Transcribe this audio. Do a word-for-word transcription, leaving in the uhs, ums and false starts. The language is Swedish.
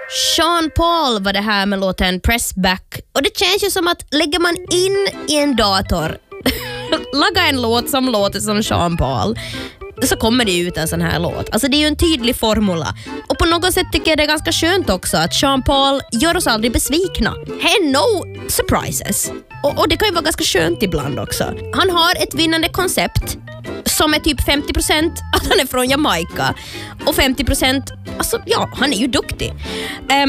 Sean Paul var det här med låten Pressback. Och det känns ju som att lägger man in i en dator laga en låt som låter som Sean Paul, så kommer det ut en sån här låt. Alltså det är ju en tydlig formula. Och på något sätt tycker jag det är ganska skönt också att Sean Paul gör oss aldrig besvikna. Hey, no surprises. Och, och det kan ju vara ganska skönt ibland också. Han har ett vinnande koncept som är typ femtio procent att han är från Jamaica och femtio procent, alltså ja, han är ju duktig. Um,